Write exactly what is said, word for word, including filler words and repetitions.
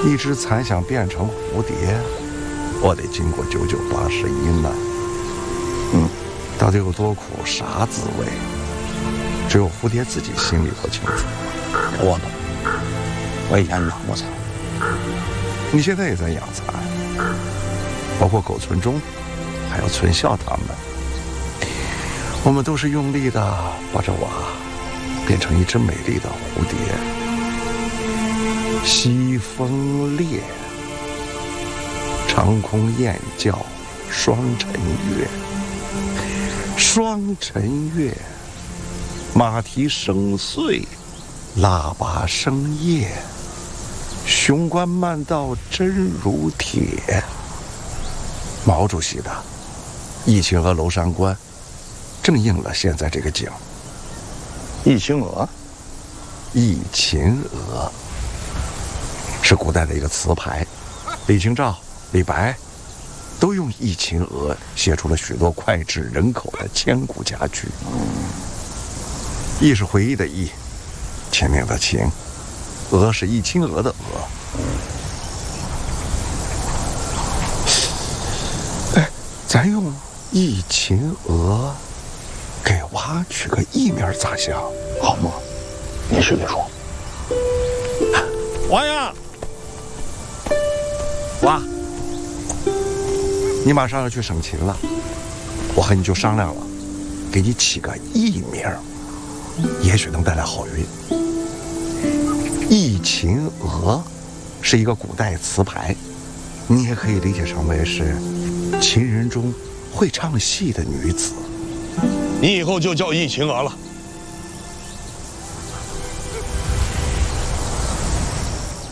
一只蚕想变成蝴蝶，我得经过九九八十一难。嗯，到底有多苦，啥滋味？只有蝴蝶自己心里头清楚。 我懂，我以前养过蚕。 你现在也在养蚕，包括狗村中，还有村校他们。我们都是用力的把这娃变成一只美丽的蝴蝶。西风烈，长空雁叫双晨月。双晨月，马蹄声碎，喇叭声夜。雄关漫道真如铁。毛主席的《忆秦娥娄山关》正应了现在这个景。 忆秦娥， 忆秦娥是古代的一个词牌，李清照、李白都用忆秦娥写出了许多脍炙人口的千古佳句。忆是回忆的忆，秦岭的秦，娥是忆秦娥的娥。哎，咱用忆秦娥给娃取个艺名咋想？ 好嘛，你随便说。 娃呀，娃，你马上要去省勤了，我和你就商量了，给你起个艺名，也许能带来好运。忆秦娥是一个古代词牌，你也可以理解成为是秦人中会唱戏的女子。 你以后就叫忆秦娥了。